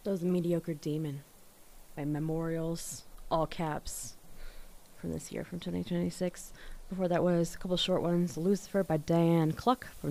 That was Mediocre Demon by Memorials, all caps, from this year, from 2026. Before that was a couple short ones. Lucifer by Diane Cluck from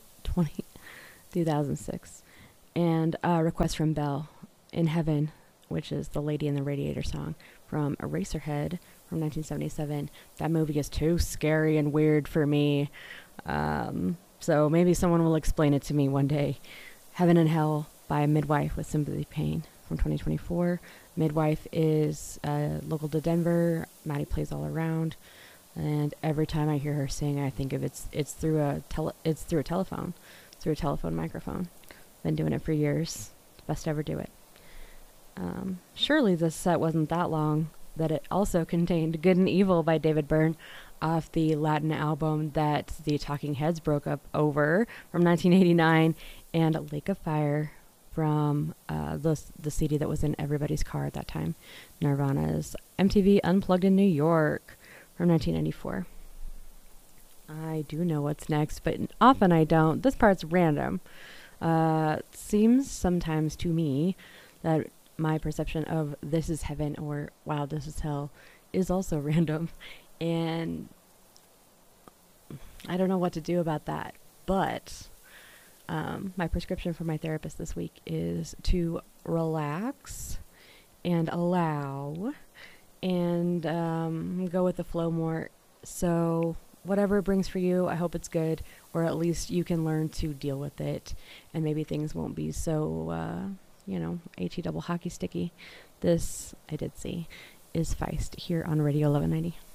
2006. And Request from Belle, In Heaven, which is the Lady in the Radiator song from Eraserhead from 1977. That movie is too scary and weird for me. So maybe someone will explain it to me one day. Heaven and Hell by Midwife with Sympathy Pain from 2024. Midwife is local to Denver. Maddie plays all around, and every time I hear her sing, I think of it's through a telephone, through a telephone microphone. Been doing it for years. Best ever do it. Surely this set wasn't that long that it also contained Good and Evil by David Byrne off the Latin album that the Talking Heads broke up over from 1989, and Lake of Fire from the CD that was in everybody's car at that time, Nirvana's MTV Unplugged in New York from 1994. I do know what's next, but often I don't. This part's random. Seems sometimes to me that my perception of This Is Heaven or Wow, This Is Hell is also random, and I don't know what to do about that. But my prescription for my therapist this week is to relax and allow and go with the flow more. So whatever it brings for you, I hope it's good, or at least you can learn to deal with it, and maybe things won't be so, HE double hockey sticky. This, I did see, is Feist here on Radio 1190.